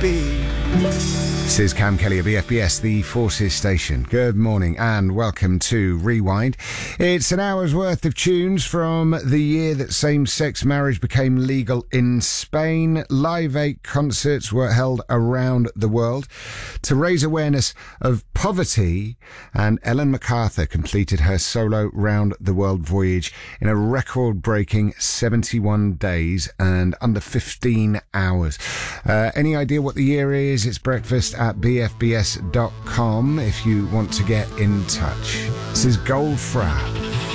be. This is Cam Kelly of BFBS, the Forces Station. Good morning and welcome to Rewind. It's an hour's worth of tunes from the year that same-sex marriage became legal in Spain. Live Aid concerts were held around the world to raise awareness of poverty, and Ellen MacArthur completed her solo round-the-world voyage in a record-breaking 71 days and under 15 hours. Any idea what the year is? It's breakfast at bfbs.com if you want to get in touch. This is Goldfrapp.